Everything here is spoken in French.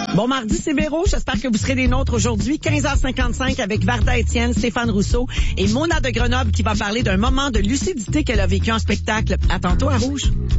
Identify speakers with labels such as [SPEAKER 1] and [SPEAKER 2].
[SPEAKER 1] Bon mardi, c'est Véro. J'espère que vous serez des nôtres aujourd'hui. 15h55 avec Varda Étienne, Stéphane Rousseau et Mona de Grenoble qui va parler d'un moment de lucidité qu'elle a vécu en spectacle. À tantôt à Rouge.